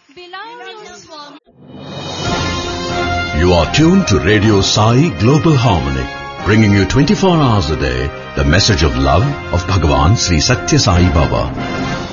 We love you, Swami. You are tuned to Radio Sai Global Harmony, bringing you 24 hours a day the message of love of Bhagavan Sri Satya Sai Baba.